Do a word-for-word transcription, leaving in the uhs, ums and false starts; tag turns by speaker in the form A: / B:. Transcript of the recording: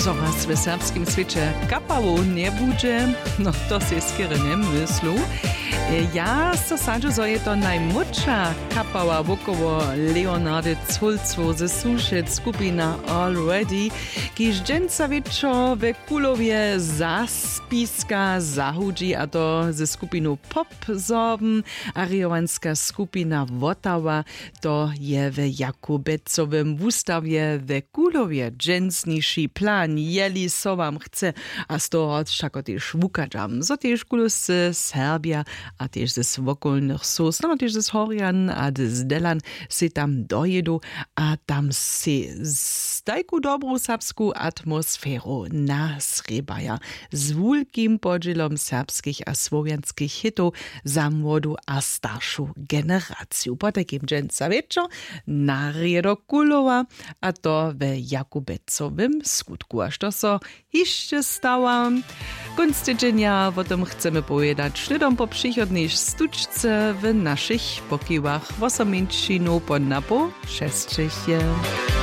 A: Zoraz w serbskim świecie kapało nie będzie, no to się skiery nie myślą. Ja so sadzę, że je to najmłodsza kapała wokoło Leonardy Culcu ze Suszyc skupina Already, kiż dżęca wieczo we Kulowie zaspiska zahudzi, a to ze skupinu Pop zorben, a riowanska skupina Wotawa to je we Jakubecowym wustawie we Kulowie dżęcniszy plan, jeli so wam chce, a z toho všako tiež vukadžam. So tiež kulus z Serbia, a tiež z okolných sos, no tiež z Horian a z Delan si tam dojedu a tam si stajku dobrú serbskú atmosféru nasrebaja s veľkým podžilom serbských a slovenských hitov za młodu a staršiu generáciu. Po takým dženca večer nariedo Kulova a to v Jakubecovym skutku. Až to so ešte stała. Konc tydzienia o tym chcemy powiedzieć śledom po przychodnej stuczce w naszych pokiwach w osamieńczynu po napo sześciście.